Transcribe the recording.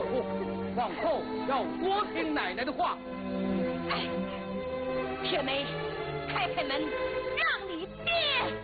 不，往后要多听奶奶的话。 哎，铁梅，开开门，让你爹。